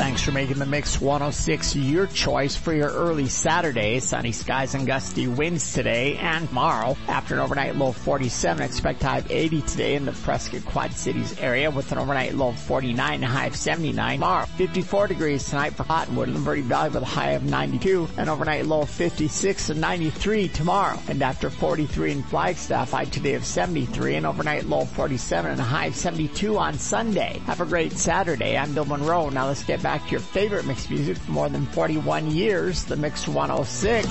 Thanks for making the Mix 106 your choice for your early Saturday. Sunny skies and gusty winds today and tomorrow. After an overnight low of 47, expect high of 80 today in the Prescott Quad Cities area with an overnight low of 49 and a high of 79. Tomorrow, 54 degrees tonight for Cottonwood and Verde Valley with a high of 92. An overnight low of 56 and 93 tomorrow. And after 43 in Flagstaff, high today of 73, an overnight low of 47 and a high of 72 on Sunday. Have a great Saturday. I'm Bill Monroe. Now let's get back to your favorite mixed music for more than 41 years, the Mix 106.